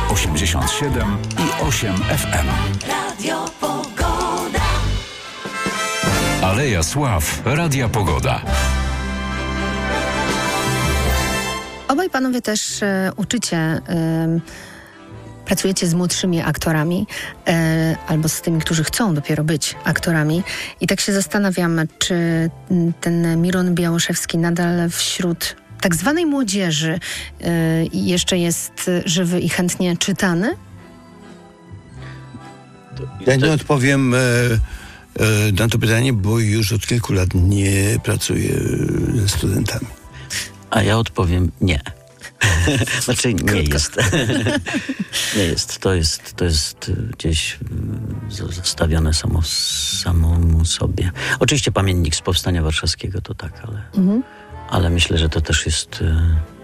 87 i 8 FM. Radio Pogoda. Aleja Sław, Radia Pogoda. Obaj panowie też uczycie, pracujecie z młodszymi aktorami albo z tymi, którzy chcą dopiero być aktorami. I tak się zastanawiam, czy ten Miron Białoszewski nadal wśród tak zwanej młodzieży jeszcze jest żywy i chętnie czytany? Ja nie odpowiem na to pytanie, bo już od kilku lat nie pracuję ze studentami. A ja odpowiem nie. Znaczy nie jest. Nie jest. To jest gdzieś zostawione samemu sobie. Oczywiście pamiętnik z Powstania Warszawskiego to tak, ale myślę, że to też jest